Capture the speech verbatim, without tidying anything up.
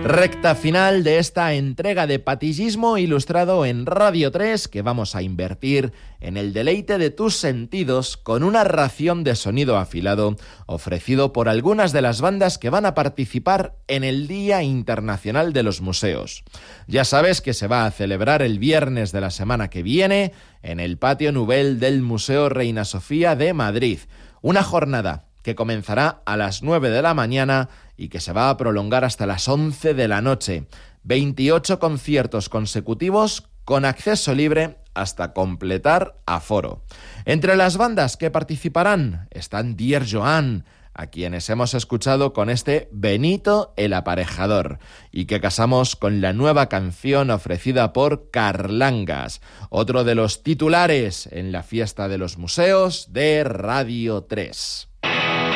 Recta final de esta entrega de Patillismo Ilustrado en Radio tres, que vamos a invertir en el deleite de tus sentidos con una ración de sonido afilado ofrecido por algunas de las bandas que van a participar en el Día Internacional de los Museos. Ya sabes que se va a celebrar el viernes de la semana que viene en el Patio Nouvel del Museo Reina Sofía de Madrid. Una jornada que comenzará a las nueve de la mañana y que se va a prolongar hasta las once de la noche. veintiocho conciertos consecutivos con acceso libre hasta completar aforo. Entre las bandas que participarán están Dear Joan, a quienes hemos escuchado con este Benito el Aparejador, y que casamos con la nueva canción ofrecida por Carlangas, otro de los titulares en la fiesta de los museos de Radio tres.